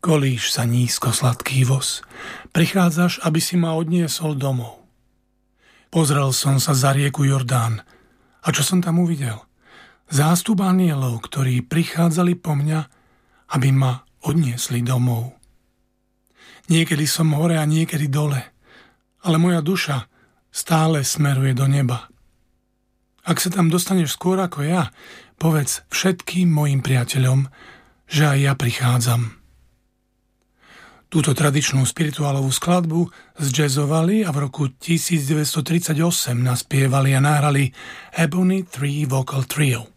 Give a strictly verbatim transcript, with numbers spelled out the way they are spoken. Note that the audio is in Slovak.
Kolíš sa nízko, sladký voz, prichádzaš, aby si ma odniesol domov. Pozrel som sa za rieku Jordán a čo som tam uvidel? Zástup anielov, ktorí prichádzali po mňa, aby ma odniesli domov. Niekedy som hore a niekedy dole, ale moja duša stále smeruje do neba. Ak sa tam dostaneš skôr ako ja, povedz všetkým mojim priateľom, že aj ja prichádzam. Túto tradičnú spirituálovú skladbu zjazzovali a v roku devätnásť tridsaťosem naspievali a nahrali Ebony Three Vocal Trio.